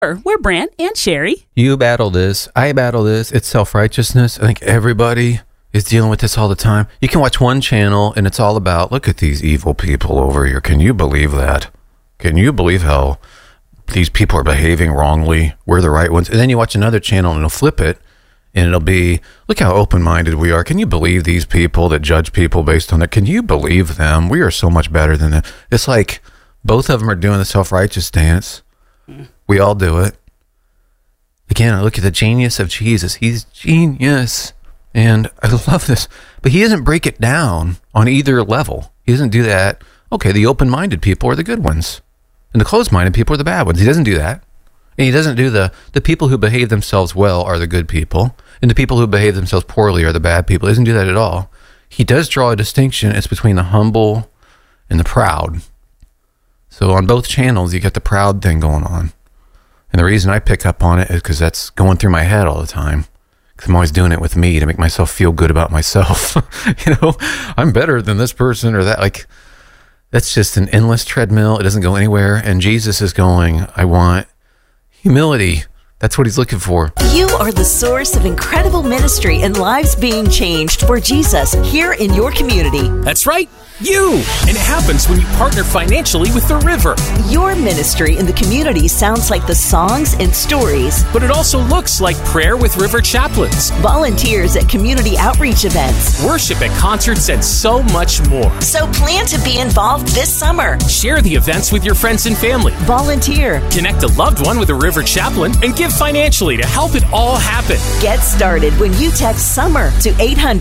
We're Brant and Sherry. You battle this. I battle this. It's self-righteousness. I think everybody is dealing with this all the time. You can watch one channel and it's all about, look at these evil people over here. Can you believe that? Can you believe how these people are behaving wrongly? We're the right ones. And then you watch another channel and it'll flip it and it'll be, look how open-minded we are. Can you believe these people that judge people based on that? Can you believe them? We are so much better than them. It's like both of them are doing the self-righteous stance. We all do it. Again, I look at the genius of Jesus. He's genius. And I love this. But he doesn't break it down on either level. He doesn't do that. Okay, the open-minded people are the good ones. And the closed-minded people are the bad ones. He doesn't do that. And he doesn't do the people who behave themselves well are the good people. And the people who behave themselves poorly are the bad people. He doesn't do that at all. He does draw a distinction. It's between the humble and the proud. So on both channels, you get the proud thing going on. And the reason I pick up on it is because that's going through my head all the time. Because I'm always doing it with me to make myself feel good about myself. I'm better than this person or that. Like, that's just an endless treadmill. It doesn't go anywhere. And Jesus is going, I want humility. That's what he's looking for. You are the source of incredible ministry and lives being changed for Jesus here in your community. That's right, you! And it happens when you partner financially with The River. Your ministry in the community sounds like the songs and stories. But it also looks like prayer with River chaplains, volunteers at community outreach events, worship at concerts, and so much more. So plan to be involved this summer. Share the events with your friends and family. Volunteer. Connect a loved one with a River chaplain and give financially to help it all happen. Get started when you text SUMMER to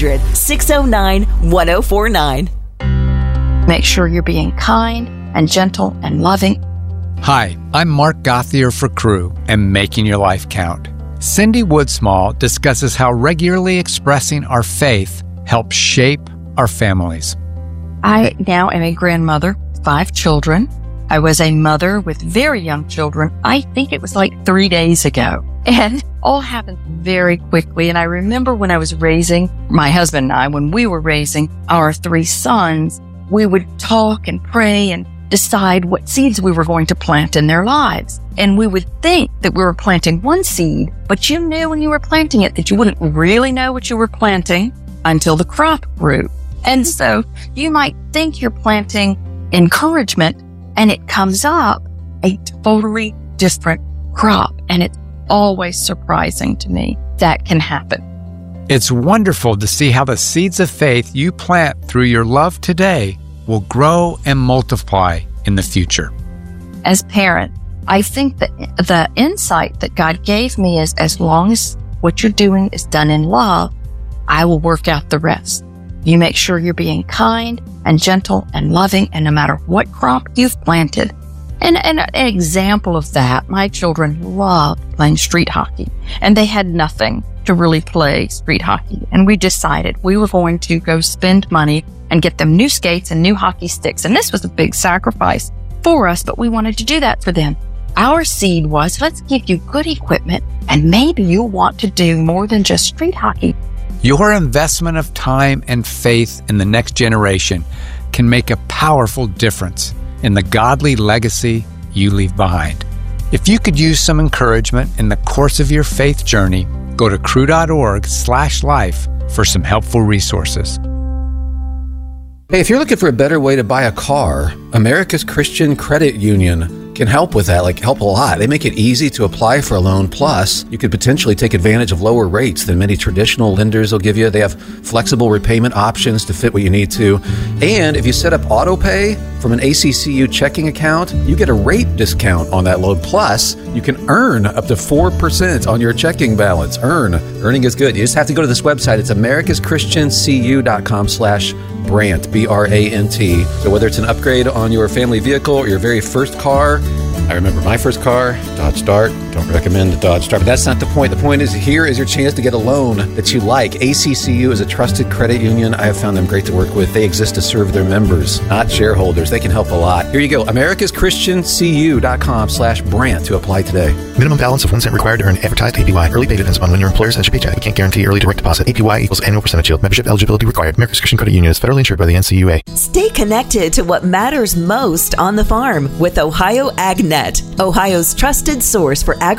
800-609-1049. Make sure you're being kind and gentle and loving. Hi, I'm Mark Gothier for Crew and Making Your Life Count. Cindy Woodsmall discusses how regularly expressing our faith helps shape our families. I now am a grandmother, 5 children. I was a mother with very young children. I think it was like 3 days ago. And all happened very quickly. And I remember when I was raising, my husband and I, when we were raising our 3 sons, we would talk and pray and decide what seeds we were going to plant in their lives. And we would think that we were planting one seed, but you knew when you were planting it that you wouldn't really know what you were planting until the crop grew. And so you might think you're planting encouragement, and it comes up a totally different crop. And it's always surprising to me that can happen. It's wonderful to see how the seeds of faith you plant through your love today will grow and multiply in the future. As parent, I think that the insight that God gave me is, as long as what you're doing is done in love, I will work out the rest. You make sure you're being kind and gentle and loving, and no matter what crop you've planted. And an example of that, my children loved playing street hockey, and they had nothing to really play street hockey. And we decided we were going to go spend money and get them new skates and new hockey sticks. And this was a big sacrifice for us, but we wanted to do that for them. Our seed was, let's give you good equipment, and maybe you'll want to do more than just street hockey. Your investment of time and faith in the next generation can make a powerful difference in the godly legacy you leave behind. If you could use some encouragement in the course of your faith journey, go to cru.org/life for some helpful resources. Hey, if you're looking for a better way to buy a car, America's Christian Credit Union can help with that, help a lot. They make it easy to apply for a loan. Plus, you could potentially take advantage of lower rates than many traditional lenders will give you. They have flexible repayment options to fit what you need to. And if you set up auto pay from an ACCU checking account, you get a rate discount on that loan. Plus, you can earn up to 4% on your checking balance. Earning is good. You just have to go to this website. It's americaschristiancu.com/Brant, B-R-A-N-T. So whether it's an upgrade on your family vehicle or your very first car, I remember my first car, Dodge Dart. Don't recommend the Dodge Dart, but that's not the point. The point is, here is your chance to get a loan that you like. ACCU is a trusted credit union. I have found them great to work with. They exist to serve their members, not shareholders. They can help a lot. Here you go, americaschristiancu.com/Brant to apply today. Minimum balance of 1 cent required to earn advertised APY. Early pay depends on when your employer sends your paycheck. We can't guarantee early direct deposit. APY equals annual percentage yield. Membership eligibility required. America's Christian Credit Union is federally insured by the NCUA. Stay connected to what matters most on the farm with Ohio Ag AgNet, Ohio's trusted source for